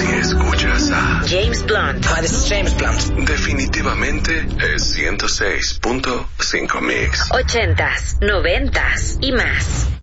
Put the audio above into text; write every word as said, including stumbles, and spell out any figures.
Si escuchas a James Blunt. Hi, this is James Blunt. definitivamente es ciento seis punto cinco Mix. Ochentas, noventas y más.